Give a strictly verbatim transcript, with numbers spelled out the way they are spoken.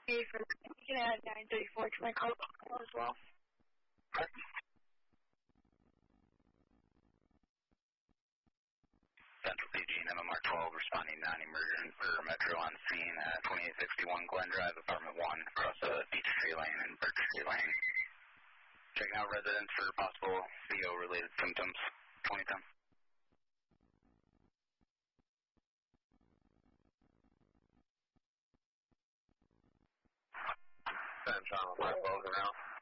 Hey, for, you can add nine thirty-four to my call as well. Central P G and M M R twelve responding non-emergent for Metro on scene at twenty-eight sixty-one Glen Drive, apartment one, across uh, Beach Tree Lane and Birch Tree Lane. Checking out residents for possible C O-related symptoms. twenty ten. Central, my phone around.